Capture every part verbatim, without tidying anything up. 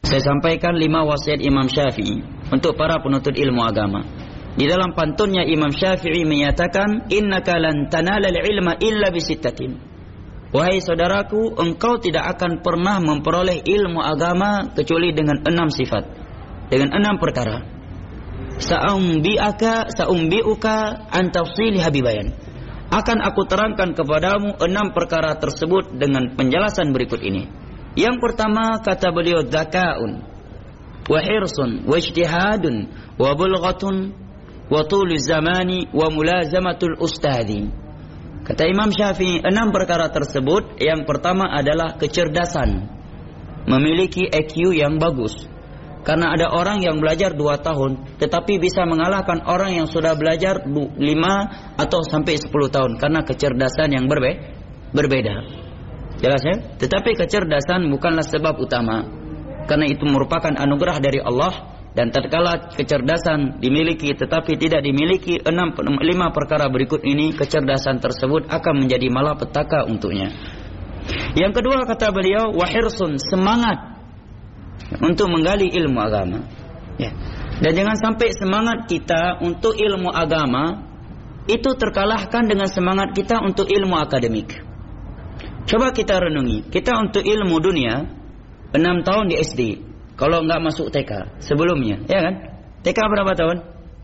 Saya sampaikan lima wasiat Imam Syafi'i untuk para penuntut ilmu agama. Di dalam pantunnya Imam Syafi'i menyatakan, innaka lan tanalal ilma illa bisittatin. Wahai saudaraku, engkau tidak akan pernah memperoleh ilmu agama kecuali dengan enam sifat, dengan enam perkara. Sa'umbi'aka sa'umbi'uka an tafsili habibayan. Akan aku terangkan kepadamu enam perkara tersebut dengan penjelasan berikut ini. Yang pertama, kata beliau, dzakaun wa hirsun wa ijtihadun wa bulghatun wa tulu zamani wa mulazamatul ustadi. Kata Imam Syafi'i, enam perkara tersebut, yang pertama adalah kecerdasan, memiliki I Q yang bagus. Karena ada orang yang belajar dua tahun tetapi bisa mengalahkan orang yang sudah belajar lima atau sampai sepuluh tahun karena kecerdasan yang berbe berbeda. Jelas ya? Tetapi kecerdasan bukanlah sebab utama, karena itu merupakan anugerah dari Allah. Dan tatkala kecerdasan dimiliki tetapi tidak dimiliki enam lima perkara berikut ini, kecerdasan tersebut akan menjadi malapetaka untuknya. Yang kedua, kata beliau, wahirsun, semangat untuk menggali ilmu agama. Ya. Dan jangan sampai semangat kita untuk ilmu agama itu terkalahkan dengan semangat kita untuk ilmu akademik. Coba kita renungi, kita untuk ilmu dunia enam tahun di S D. Kalau enggak masuk T K sebelumnya, ya kan? T K berapa tahun?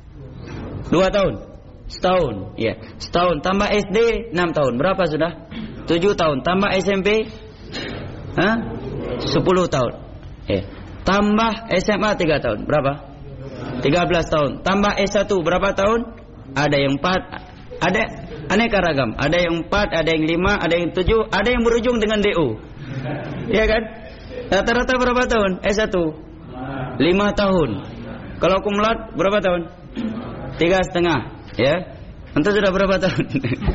Dua tahun. Setahun, ya. Setahun tambah S D enam tahun. Berapa sudah? Tujuh tahun. Tambah S M P, hah? Sepuluh tahun. Ya. Tambah S M A tiga tahun. Berapa? Tiga belas tahun. Tambah S satu berapa tahun? Ada yang empat, ada aneka ragam. Ada yang empat, ada yang lima, ada yang tujuh, ada yang berujung dengan D U. Ya kan? Rata-rata berapa tahun? S satu lima tahun. Kalau kumulat berapa tahun? Tiga setengah. Ya, entah sudah berapa tahun?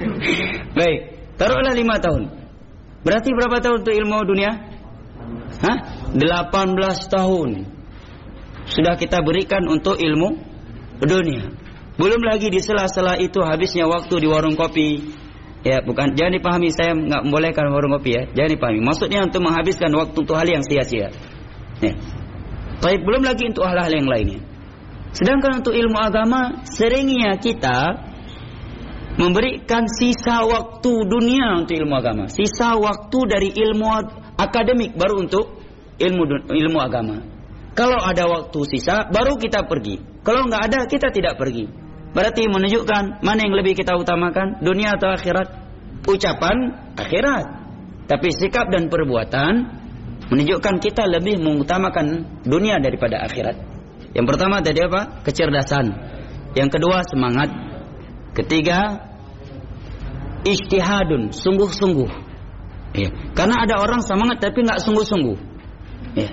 Baik, taruhlah lima tahun. Berarti berapa tahun untuk ilmu dunia? Hah? Delapan belas tahun sudah kita berikan untuk ilmu dunia. Belum lagi di sela-sela itu habisnya waktu di warung kopi. Ya, bukan, jangan dipahami saya nggak membolehkan warung kopi ya. Jangan dipahami. Maksudnya untuk menghabiskan waktu untuk hal yang sia-sia. Ya. Baik, belum lagi untuk hal-hal yang lainnya. Sedangkan untuk ilmu agama, seringnya kita memberikan sisa waktu dunia untuk ilmu agama, sisa waktu dari ilmu akademik baru untuk ilmu ilmu agama. Kalau ada waktu sisa, baru kita pergi. Kalau nggak ada, kita tidak pergi. Berarti menunjukkan mana yang lebih kita utamakan, dunia atau akhirat? Ucapan akhirat, tapi sikap dan perbuatan menunjukkan kita lebih mengutamakan dunia daripada akhirat. Yang pertama tadi apa? Kecerdasan. Yang kedua semangat. Ketiga ijtihadun, sungguh-sungguh. Ya. Karena ada orang semangat tapi nggak sungguh-sungguh. Ya.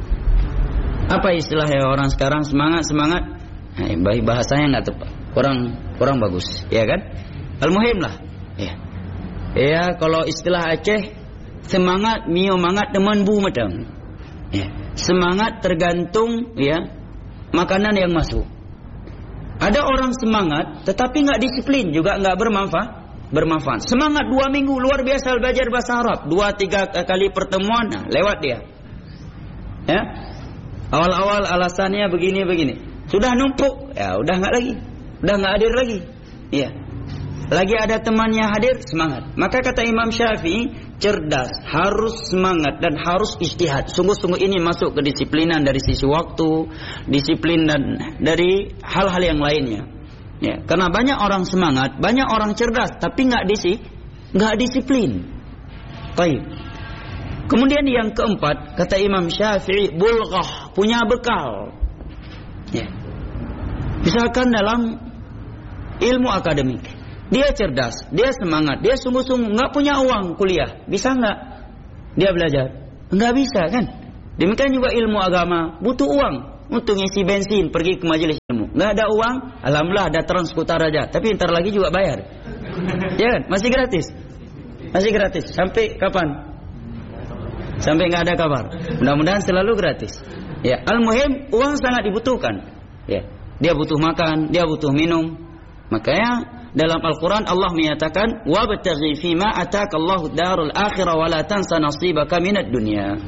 Apa istilahnya orang sekarang semangat semangat? Nah, bahasanya nggak tepat. Kurang kurang bagus, ya kan? Al-muhim lah. Ya. Ya, kalau istilah Aceh, semangat mio mangat teman bu medang. Ya. Semangat tergantung ya makanan yang masuk. Ada orang semangat tetapi nggak disiplin, juga nggak bermanfaat. Bermanfaat. Semangat dua minggu luar biasa belajar bahasa Arab, dua tiga kali pertemuan nah, lewat dia. Ya. Awal-awal alasannya begini begini. Sudah numpuk, ya udah nggak lagi. Udah nggak hadir lagi, ya. Lagi ada temannya hadir, semangat. Maka kata Imam Syafi'i, cerdas, harus semangat dan harus ijtihad. Sungguh-sungguh ini masuk ke disiplinan dari sisi waktu, disiplin dan dari hal-hal yang lainnya. Ya, karena banyak orang semangat, banyak orang cerdas, tapi nggak disi, nggak disiplin. Baik. Kemudian yang keempat, kata Imam Syafi'i, bulghah, punya bekal. Ya. Misalkan dalam ilmu akademik, dia cerdas, dia semangat, dia sungguh-sungguh, nggak punya uang kuliah, bisa nggak dia belajar? Nggak bisa kan? Demikian juga ilmu agama, butuh uang untuk ngisi bensin, pergi ke majelis ilmu. Nggak ada uang, alhamdulillah ada Transkuta Raja, tapi ntar lagi juga bayar, ya kan? Masih gratis, masih gratis. Sampai kapan? Sampai nggak ada kabar. Mudah-mudahan selalu gratis. Ya, al-muhim uang sangat dibutuhkan. Ya. Dia butuh makan, dia butuh minum. Makanya dalam Al-Quran Allah menyatakan, wabtaghi fima ataakallahu darul akhirah wa la tansa nasibaka minad dunya.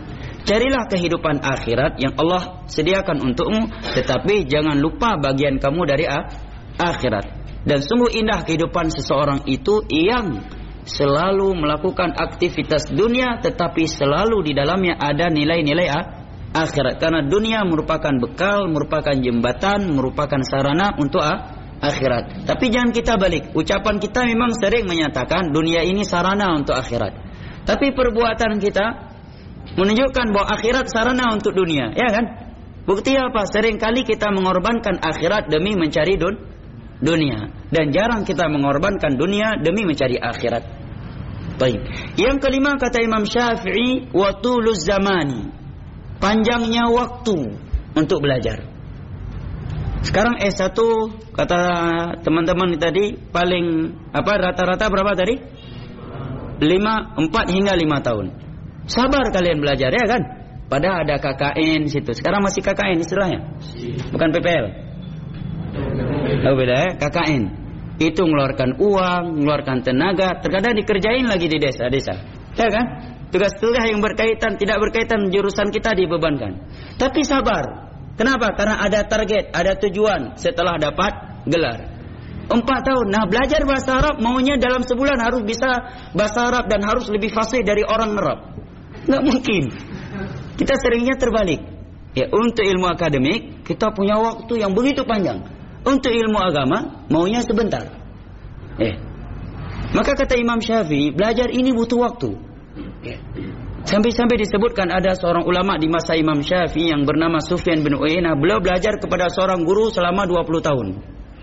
Carilah kehidupan akhirat yang Allah sediakan untukmu, tetapi jangan lupa bagian kamu dari akhirat. Dan sungguh indah kehidupan seseorang itu yang selalu melakukan aktivitas dunia, tetapi selalu di dalamnya ada nilai-nilai akhirat. Karena dunia merupakan bekal, merupakan jembatan, merupakan sarana untuk akhirat. Tapi jangan kita balik. Ucapan kita memang sering menyatakan dunia ini sarana untuk akhirat, tapi perbuatan kita menunjukkan bahwa akhirat sarana untuk dunia, ya kan? Bukti apa? Seringkali kita mengorbankan akhirat demi mencari dun dunia, dan jarang kita mengorbankan dunia demi mencari akhirat. Baik. Yang kelima kata Imam Syafi'i, wa tuluz zamani, panjangnya waktu untuk belajar. Sekarang S satu kata teman-teman tadi paling apa rata-rata berapa tadi? lima, empat hingga lima tahun. Sabar kalian belajar, ya kan? Padahal ada K K N situ. Sekarang masih K K N istilahnya, bukan P P L. Oh beda ya, K K N. Itu mengeluarkan uang, mengeluarkan tenaga, terkadang dikerjain lagi di desa-desa, ya kan? Tugas-tugas yang berkaitan tidak berkaitan jurusan kita dibebankan. Tapi sabar. Kenapa? Karena ada target, ada tujuan setelah dapat gelar. Empat tahun. Nah, belajar bahasa Arab maunya dalam sebulan harus bisa bahasa Arab dan harus lebih fasih dari orang Arab. Nggak mungkin. Kita seringnya terbalik. Ya, untuk ilmu akademik kita punya waktu yang begitu panjang. Untuk ilmu agama maunya sebentar. Eh. Maka kata Imam Syafi'i, belajar ini butuh waktu. Ya. Sampai-sampai disebutkan ada seorang ulama di masa Imam Syafi'i yang bernama Sufyan bin Uyainah. Beliau belajar kepada seorang guru selama dua puluh tahun.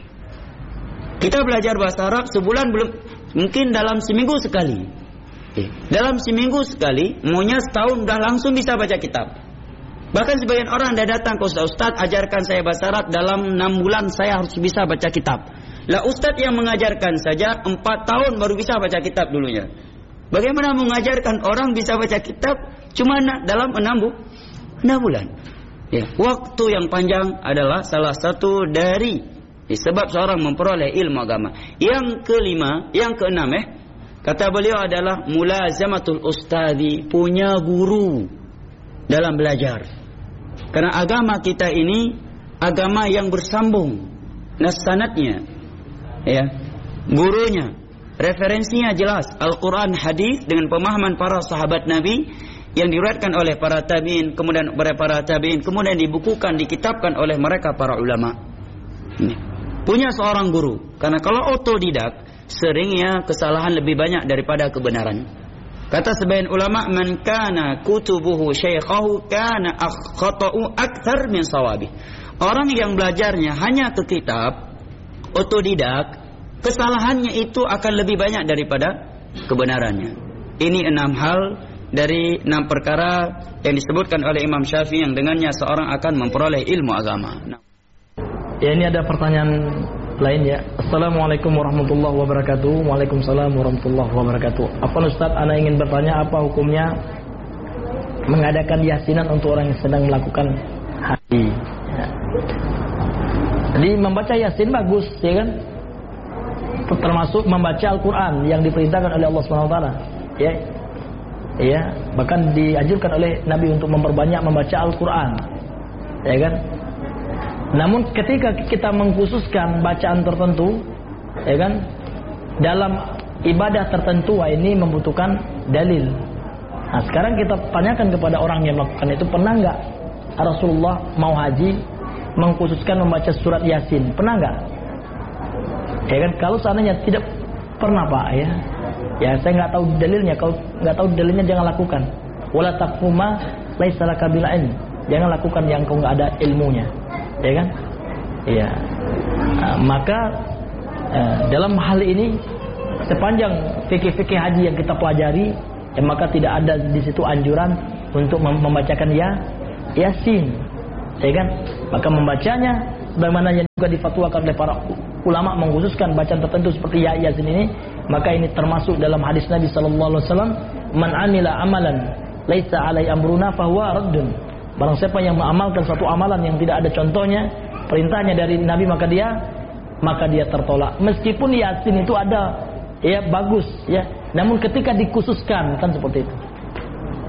Kita belajar bahasa Arab sebulan belum, mungkin dalam seminggu sekali. Eh, dalam seminggu sekali, maunya setahun udah langsung bisa baca kitab. Bahkan sebagian orang dah datang ke Ustaz, Ustaz ajarkan saya bahasa Arab dalam enam bulan saya harus bisa baca kitab. Lah Ustaz yang mengajarkan saja empat tahun baru bisa baca kitab dulunya. Bagaimana mengajarkan orang bisa baca kitab cuma dalam enam bulan? Ya, waktu yang panjang adalah salah satu dari ya, sebab seorang memperoleh ilmu agama. Yang kelima, yang keenam eh kata beliau adalah mulazamatul ustadzi, punya guru dalam belajar. Karena agama kita ini agama yang bersambung, nasanatnya, ya, gurunya, referensinya jelas, Al-Quran, hadis dengan pemahaman para sahabat Nabi yang diriwayatkan oleh para tabiin, kemudian oleh para tabiin, kemudian dibukukan, dikitabkan oleh mereka para ulama. Ini. Punya seorang guru, karena kalau otodidak seringnya kesalahan lebih banyak daripada kebenaran. Kata sebagian ulama, man kana kutubuhu syaikhahu kana akhata'u akthar min sawabi. Orang yang belajarnya hanya ke kitab, otodidak, kesalahannya itu akan lebih banyak daripada kebenarannya. Ini enam hal dari enam perkara yang disebutkan oleh Imam Syafi'i yang dengannya seorang akan memperoleh ilmu agama. Nah. Ya, ini ada pertanyaan lain ya. Assalamualaikum warahmatullahi wabarakatuh. Waalaikumsalam warahmatullahi wabarakatuh. Apa Ustaz, ana ingin bertanya apa hukumnya mengadakan yasinan untuk orang yang sedang melakukan haji ya. Jadi membaca yasin bagus ya kan, termasuk membaca Al-Quran yang diperintahkan oleh Allah subhanahu wa taala ya. Ya, bahkan dianjurkan oleh Nabi untuk memperbanyak membaca Al-Quran ya kan. Namun ketika kita mengkhususkan bacaan tertentu, ya kan, dalam ibadah tertentu, ini membutuhkan dalil. Nah, sekarang kita tanyakan kepada orang yang melakukan itu, pernah nggak Rasulullah mau haji mengkhususkan membaca surat Yasin? Pernah nggak? Ya kan, kalau seandainya tidak pernah Pak ya, ya saya nggak tahu dalilnya. Kalau nggak tahu dalilnya jangan lakukan. Wala taqfu ma laisa laka bil ilm. Jangan lakukan yang kau nggak ada ilmunya. Ya kan? Iya. Nah, maka eh, dalam hal ini sepanjang fikih-fikih haji yang kita pelajari, ya, maka tidak ada di situ anjuran untuk membacakan ya Yasin. Ya kan? Maka membacanya bagaimana yang juga difatwakan oleh para ulama mengkhususkan bacaan tertentu seperti ya Yasin ini, maka ini termasuk dalam hadis Nabi sallallahu alaihi wasallam, man amila amalan laisa alai amruna fahuwa raddun. Barang siapa yang mengamalkan suatu amalan yang tidak ada contohnya, perintahnya dari Nabi, maka dia maka dia tertolak. Meskipun Yasin itu ada ya bagus ya, namun ketika dikhususkan kan seperti itu.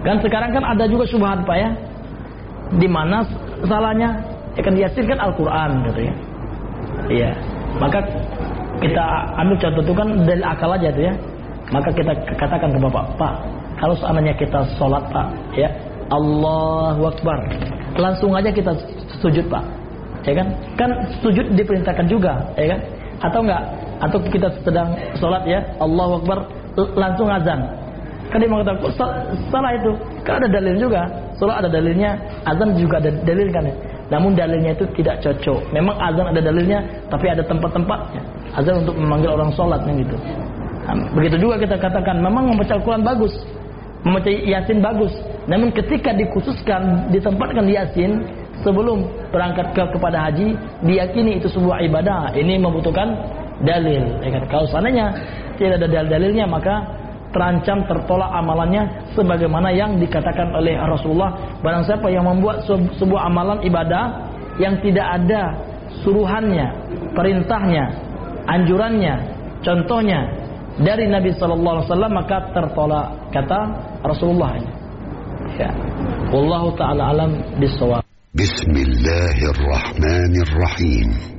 Kan sekarang kan ada juga syubhat Pak ya. Di mana salahnya? Ya kan Yasin kan Al-Qur'an gitu ya. Iya. Maka kita ambil contoh itu kan dari akal aja tuh ya. Maka kita katakan ke Bapak, Pak, kalau seandainya kita sholat Pak, ya Allahu Akbar, langsung aja kita sujud Pak, ya kan? Kan sujud diperintahkan juga, ya kan? Atau enggak? Atau kita sedang sholat ya Allahu Akbar, langsung azan. Kan dia mengatakan salah itu, kan ada dalil juga. Sholat ada dalilnya, azan juga ada dalil kan? Namun dalilnya itu tidak cocok. Memang azan ada dalilnya, tapi ada tempat-tempatnya. Azan untuk memanggil orang sholat kan gitu. Nah, begitu juga kita katakan memang membaca Al-Quran bagus, membaca Yasin bagus. Namun ketika dikhususkan, ditempatkan Yasin sebelum berangkat ke, kepada haji, diyakini itu sebuah ibadah. Ini membutuhkan dalil. Ya kan? Kalau seandainya tidak ada dalil-dalilnya, maka terancam tertolak amalannya sebagaimana yang dikatakan oleh Rasulullah. Barang siapa yang membuat sebuah amalan ibadah yang tidak ada suruhannya, perintahnya, anjurannya, contohnya dari Nabi sallallahu alaihi wasallam, maka tertolak, kata Rasulullah. Ya. Wallahu taala alam bissawab. Bismillahirrahmanirrahim.